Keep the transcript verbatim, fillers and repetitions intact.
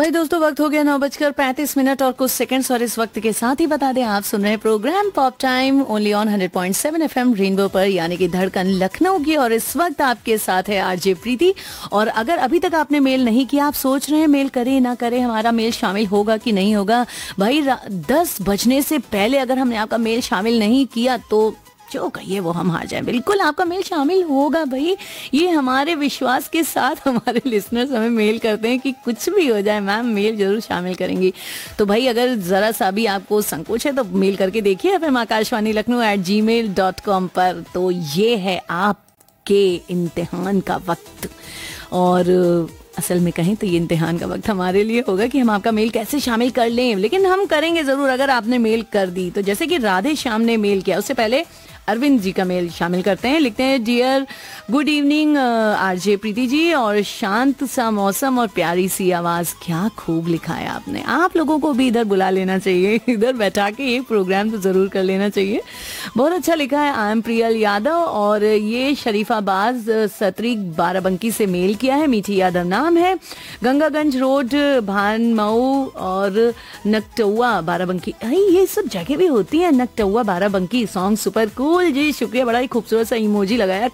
भाई दोस्तों, वक्त हो गया नौ बजकर पैंतीस मिनट और कुछ सेकंड्स। और इस वक्त के साथ ही बता दें, आप सुन रहे हैं programme pop time only on hundred point seven FM rainbow पर, यानी कि धड़कन लखनऊ की। और इस वक्त आपके साथ है आरजे प्रीति। और अगर अभी तक आपने मेल नहीं किया, आप सोच रहे हैं मेल करें ना करें, हमारा मेल शामिल होगा कि नहीं होगा, भाई दस बजने से पहले अगर हमने आपका मेल शामिल नहीं किया तो जो कहिए वो हम हार जाएं। बिल्कुल आपका मेल शामिल होगा भाई, ये हमारे विश्वास के साथ हमारे लिसनर्स हमें मेल करते हैं कि कुछ भी हो जाए मैम मेल जरूर शामिल करेंगी। तो भाई अगर जरा सा भी आपको संकोच है तो मेल करके देखिए F M Akashvani Lucknow eight जी मेल डॉट कॉम पर। तो ये है आपके इम्तिहान का वक्त, और असल में कहें तो ये इम्तिहान का वक्त हमारे लिए होगा कि हम आपका मेल कैसे शामिल कर लें, लेकिन हम करेंगे ज़रूर अगर आपने मेल कर दी तो। जैसे कि राधे श्याम ने मेल किया, उससे पहले अरविंद जी का मेल शामिल करते हैं। लिखते हैं, dear good evening RJ Preeti ji, और शांत सा मौसम और प्यारी सी आवाज़। क्या खूब लिखा है आपने। आप लोगों को भी इधर बुला लेना चाहिए, इधर बैठा के ये प्रोग्राम तो ज़रूर कर लेना चाहिए। बहुत अच्छा लिखा है। आई एम प्रियल यादव, और ये शरीफाबाद सतरी बाराबंकी से मेल किया है। मीठी यादव नाम है। गंगागंज रोड भानमऊ और नकटौआ बाराबंकी, ये सब जगह भी होती है। नकटौआ बाराबंकी, सॉन्ग सुपर कूल जी, शुक्रिया। बड़ा ही खूबसूरत सा इमोजी लगाया।